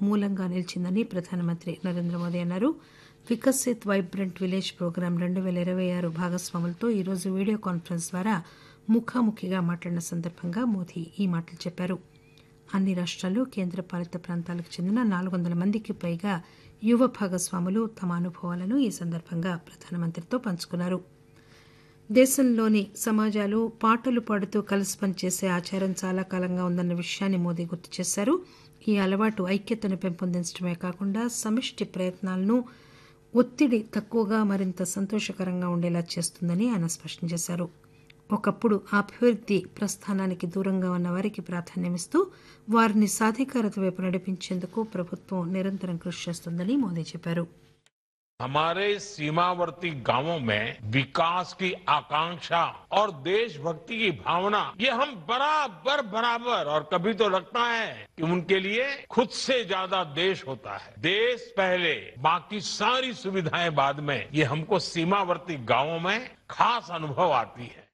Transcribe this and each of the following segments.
మూలంగా నిలిచిందని ప్రధానమంత్రి నరేంద్ర మోదీ అన్నారు. వికసిత్ వైబ్రెంట్ విలేజ్ ప్రోగ్రాం 2026 భాగస్వాములతో ఈరోజు వీడియో కాన్ఫరెన్స్ ద్వారా ముఖాముఖిగా మాట్లాడిన సందర్భంగా మోదీ ఈ మాటలు చెప్పారు. అన్ని రాష్ట్రాలు, కేంద్రపాలిత ప్రాంతాలకు చెందిన 400 మందికి పైగా యువ భాగస్వాములు తమ అనుభవాలను ఈ సందర్భంగా ప్రధానమంత్రితో పంచుకున్నారు. దేశంలోని సమాజాలు పాటలు పాడుతూ కలిసి పనిచేసే ఆచారం చాలా కాలంగా ఉందన్న విషయాన్ని మోదీ గుర్తు చేశారు. ఈ అలవాటు ఐక్యతను పెంపొందించడమే కాకుండా సమిష్టి ప్రయత్నాలను ఒత్తిడి తక్కువగా మరింత సంతోషకరంగా ఉండేలా చేస్తుందని ఆయన స్పష్టం చేశారు. ఒకప్పుడు అభివృద్ధి ప్రస్థానానికి దూరంగా ఉన్న వారికి ప్రాధాన్యమిస్తూ వారిని సాధికారత వైపు నడిపించేందుకు ప్రభుత్వం నిరంతరం కృషి చేస్తుందని మోదీ చెప్పారు. हमारे सीमावर्ती गांवों में विकास की आकांक्षा और देशभक्ति की भावना ये हम बराबर और कभी तो लगता है कि उनके लिए खुद से ज्यादा देश होता है. देश पहले, बाकी सारी सुविधाएं बाद में, ये हमको सीमावर्ती गांवों में खास अनुभव आती है.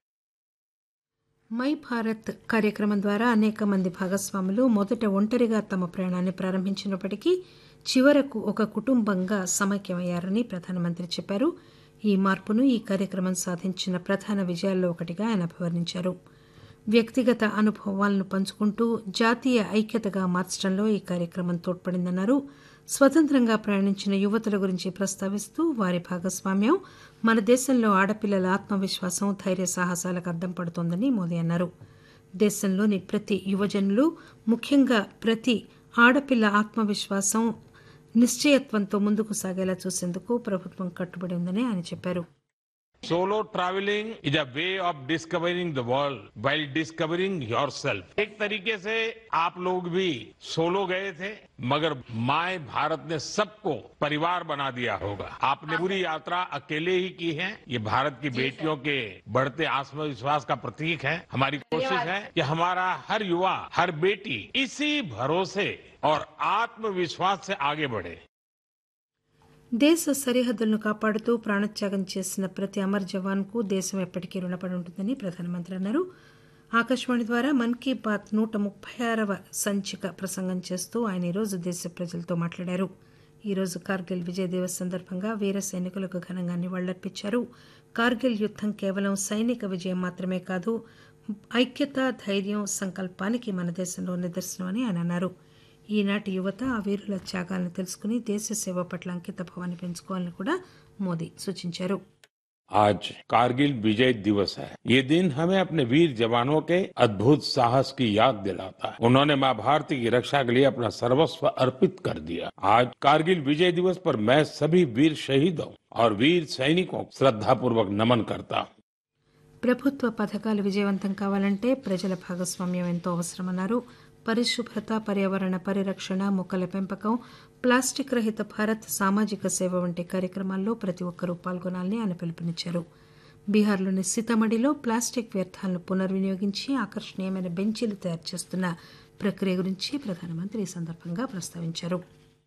మై భారత్ కార్యక్రమం ద్వారా అనేక మంది భాగస్వాములు మొదట ఒంటరిగా తమ ప్రయాణాన్ని ప్రారంభించినప్పటికీ చివరకు ఒక కుటుంబంగా సమైక్యమయ్యారని ప్రధానమంత్రి చెప్పారు. ఈ మార్పును ఈ కార్యక్రమం సాధించిన ప్రధాన విజయాల్లో ఒకటిగా ఆయన అభివర్ణించారు. వ్యక్తిగత అనుభవాలను పంచుకుంటూ జాతీయ ఐక్యతగా మార్చడంలో ఈ కార్యక్రమం తోడ్పడిందన్నారు. స్వతంత్రంగా ప్రయాణించిన యువతుల గురించి ప్రస్తావిస్తూ వారి భాగస్వామ్యం మన దేశంలో ఆడపిల్లల ఆత్మవిశ్వాసం, ధైర్య సాహసాలకు అద్దం పడుతోందని మోదీ అన్నారు. దేశంలోని ప్రతి యువజనులు, ముఖ్యంగా ప్రతి ఆడపిల్ల ఆత్మవిశ్వాసం, నిశ్చయత్వంతో ముందుకు సాగేలా చూసేందుకు ప్రభుత్వం కట్టుబడి ఉందని ఆయన చెప్పారు. Solo traveling is a way of discovering the world while discovering yourself. एक तरीके से आप लोग भी सोलो गए थे, मगर माय भारत ने सबको परिवार बना दिया होगा. आपने पूरी यात्रा अकेले ही की है. ये भारत की बेटियों के बढ़ते आत्मविश्वास का प्रतीक है. हमारी कोशिश है कि हमारा हर युवा, हर बेटी इसी भरोसे और आत्मविश्वास से आगे बढ़े. దేశ సరిహద్దులను కాపాడుతూ ప్రాణత్యాగం చేసిన ప్రతి అమర్ జవాన్కు దేశం ఎప్పటికీ రుణపడి ఉంటుందని ప్రధానమంత్రి అన్నారు. ఆకాశవాణి ద్వారా మన్ కీ బాత్ 136వ సంచిక ప్రసంగం చేస్తూ ఆయన ఈరోజు దేశ ప్రజలతో మాట్లాడారు. ఈరోజు కార్గిల్ విజయ్ దివస్ సందర్భంగా వీర సైనికులకు ఘనంగా నివాళులర్పించారు. కార్గిల్ యుద్దం కేవలం సైనిక విజయం మాత్రమే కాదు, ఐక్యత, ధైర్యం, సంకల్పానికి మన దేశంలో నిదర్శనమని ఆయన అన్నారు. ఈనాటి యువత ఆ వీరుల త్యాగాలను తెలుసుకుని దేశ సేవ పట్ల అంకిత భావాన్ని పెంచుకోవాలని కూడా మోదీ సూచించారు. आज कारगिल विजय दिवस है. ये दिन हमें अपने वीर जवानों के अद्भुत साहस की याद दिलाता है. उन्होंने मां भारती की रक्षा के लिए अपना सर्वस्व अर्पित कर दिया. आज कारगिल विजय दिवस पर मैं सभी वीर शहीदों और वीर सैनिकों को श्रद्धापूर्वक नमन करता हूँ. ప్రభుత్వ పథకాలు విజయవంతం కావాలంటే ప్రజల భాగస్వామ్యం ఎంతో అవసరమన్నారు. పరిశుభ్రత, పర్యావరణ పరిరక్షణ, మొక్కల పెంపకం, ప్లాస్టిక్ రహిత భారత్, సామాజిక సేవ వంటి కార్యక్రమాల్లో ప్రతి ఒక్కరూ పాల్గొనాలని ఆయన పిలుపునిచ్చారు. బీహార్లోని సీతామఢీలో ప్లాస్టిక్ వ్యర్థాలను పునర్వినియోగించి ఆకర్షణీయమైన బెంచీలు తయారు చేస్తున్న ప్రక్రియ గురించి ప్రధానమంత్రి ఈ సందర్భంగా ప్రస్తావించారు.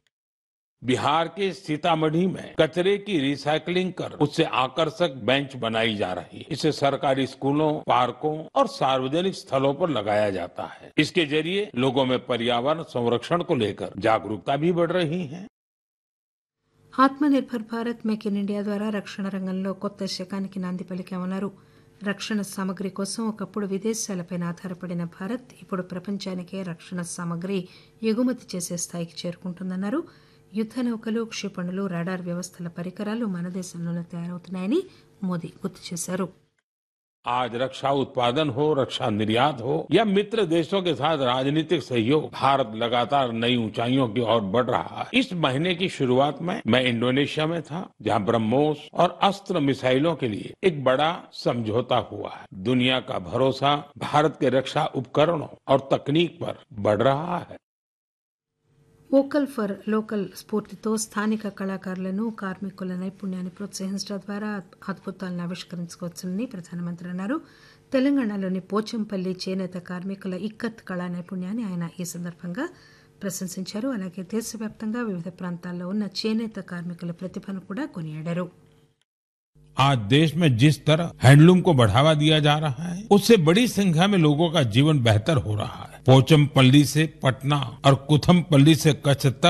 बिहार के सीतामढ़ी में कचरे की रिसाइकलिंग कर उससे आकर्षक बेंच बनाई जा रही है. इसे सरकारी स्कूलों, पार्कों और सार्वजनिक स्थलों पर लगाया जाता है. इसके जरिए लोगों में पर्यावरण संरक्षण को लेकर जागरूकता भी बढ़ रही है. Atmanirbhar Bharat, make in India ద్వారా రక్షణ రంగంలో కొత్త శకానికి నాంది పలికామన్నారు. రక్షణ సామగ్రి కోసం ఒకప్పుడు విదేశాలపై ఆధారపడిన భారత్ ఇప్పుడు ప్రపంచానికే రక్షణ సామగ్రి ఎగుమతి చేసే స్థాయికి చేరుకుంటుందన్నారు. యుద్ద నౌకలు, క్షిపణులు, రాడార్ వ్యవస్థల పరికరాలు మన దేశంలోనే తయారవుతున్నాయని మోదీ గుర్తు చేశారు. आज रक्षा उत्पादन हो, रक्षा निर्यात हो या मित्र देशों के साथ राजनीतिक सहयोग, भारत लगातार नई ऊंचाइयों की ओर बढ़ रहा है. इस महीने की शुरुआत में मैं इंडोनेशिया में था, जहां ब्रह्मोस और अस्त्र मिसाइलों के लिए एक बड़ा समझौता हुआ है. दुनिया का भरोसा भारत के रक्षा उपकरणों और तकनीक पर बढ़ रहा है. వోకల్ ఫర్ లోకల్ స్ఫూర్తితో స్థానిక కళాకారులను, కార్మికుల నైపుణ్యాన్ని ప్రోత్సహించడం ద్వారా అద్భుతాలను ఆవిష్కరించుకోవచ్చని ప్రధానమంత్రి అన్నారు. తెలంగాణలోని పోచంపల్లి చేనేత కార్మికుల ఇక్కత్ కళా నైపుణ్యాన్ని ఆయన ఈ సందర్భంగా ప్రశంసించారు. అలాగే దేశవ్యాప్తంగా వివిధ ప్రాంతాల్లో ఉన్న చేనేత కార్మికుల ప్రతిభను కూడా కొనియాడారు. आज देश में जिस तरह हैंडलूम को बढ़ावा दिया जा रहा है, उससे बड़ी संख्या में लोगों का जीवन बेहतर हो रहा है. पोचमपल्ली से पटना और कुथमपल्ली से कच्छ तक